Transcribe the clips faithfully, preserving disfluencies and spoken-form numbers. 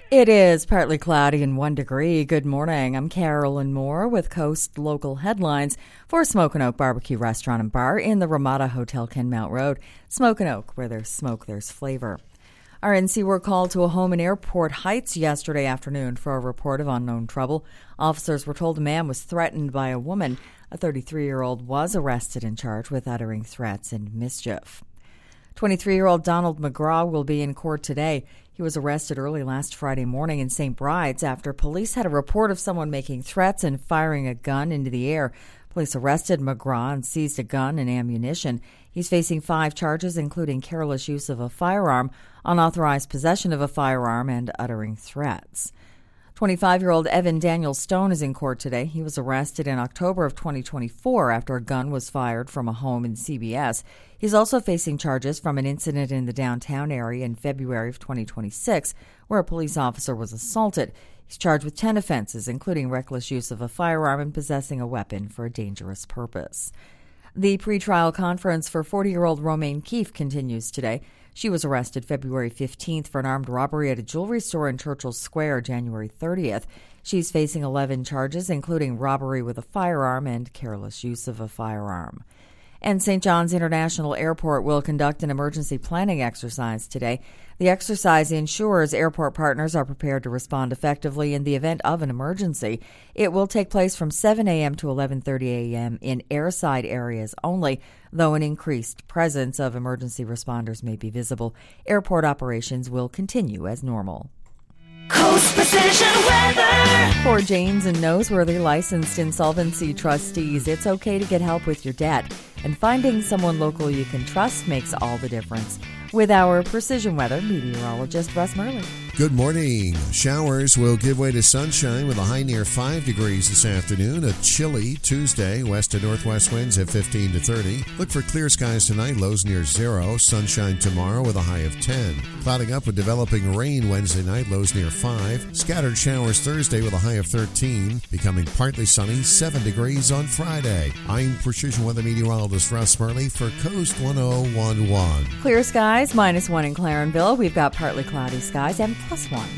It is partly cloudy and one degree. Good morning. I'm Carolyn Moore with Coast Local Headlines for Smokin' Oak Barbecue Restaurant and Bar in the Ramada Hotel, Kenmount Road. Smokin' Oak, where there's smoke, there's flavor. R N C were called to a home in Airport Heights yesterday afternoon for a report of unknown trouble. Officers were told a man was threatened by a woman. A thirty-three-year-old was arrested and charged with uttering threats and mischief. twenty-three-year-old Donald McGraw will be in court today. He was arrested early last Friday morning in Saint Bride's after police had a report of someone making threats and firing a gun into the air. Police arrested McGraw and seized a gun and ammunition. He's facing five charges, including careless use of a firearm, unauthorized possession of a firearm, and uttering threats. twenty-five-year-old Evan Daniel Stone is in court today. He was arrested in October of twenty twenty-four after a gun was fired from a home in C B S. He's also facing charges from an incident in the downtown area in February of twenty twenty-six where a police officer was assaulted. He's charged with ten offenses, including reckless use of a firearm and possessing a weapon for a dangerous purpose. The pretrial conference for forty-year-old Romaine Keefe continues today. She was arrested February fifteenth for an armed robbery at a jewelry store in Churchill Square January thirtieth. She's facing eleven charges, including robbery with a firearm and careless use of a firearm. And Saint John's International Airport will conduct an emergency planning exercise today. The exercise ensures airport partners are prepared to respond effectively in the event of an emergency. It will take place from seven a.m. to eleven thirty a.m. in airside areas only, though an increased presence of emergency responders may be visible. Airport operations will continue as normal. Coast Precision Weather. For Janes and Noseworthy licensed insolvency trustees, it's okay to get help with your debt. And finding someone local you can trust makes all the difference. With our Precision Weather meteorologist, Russ Murley. Good morning. Showers will give way to sunshine with a high near five degrees this afternoon. A chilly Tuesday. West to northwest winds at fifteen to thirty. Look for clear skies tonight. Lows near zero. Sunshine tomorrow with a high of ten. Clouding up with developing rain Wednesday night. Lows near five. Scattered showers Thursday with a high of thirteen. Becoming partly sunny. seven degrees on Friday. I'm Precision Weather meteorologist Russ Murley for Coast one oh one point one. Clear skies, minus one in Clarenville. We've got partly cloudy skies and plus one.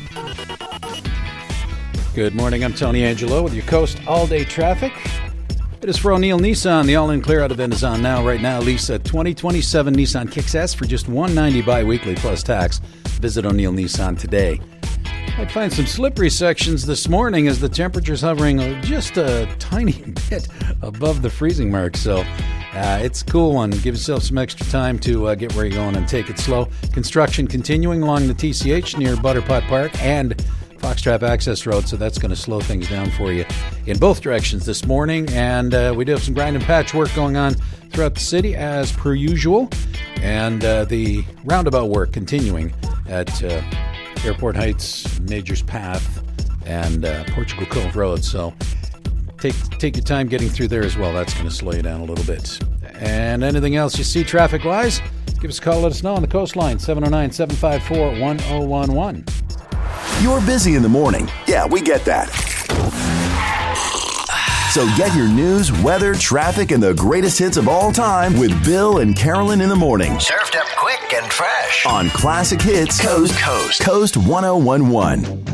Good morning. I'm Tony Angelo with your Coast all-day traffic. It is for O'Neill Nissan. The all-in clear-out event is on now. Right now, lease a twenty twenty-seven Nissan Kicks S for just one hundred ninety dollars bi-weekly plus tax. Visit O'Neill Nissan today. I'd find some slippery sections this morning as the temperature's hovering just a tiny bit above the freezing mark. So uh, it's a cool one. Give yourself some extra time to uh, get where you're going and take it slow. Construction continuing along the T C H near Butterpot Park and Foxtrap Access Road, so that's going to slow things down for you in both directions this morning. And uh, we do have some grind and patch work going on throughout the city as per usual. And uh, the roundabout work continuing at uh, Airport Heights, Majors Path, and uh, Portugal Cove Road. So take take your time getting through there as well. That's going to slow you down a little bit. And anything else you see traffic-wise, give us a call. Let us know on the coastline, seven oh nine, seven five four, one oh one one. You're busy in the morning. Yeah, we get that. So get your news, weather, traffic, and the greatest hits of all time with Bill and Carolyn in the morning. Served up quick and fresh On Classic Hits Coast Coast Coast one oh one point one.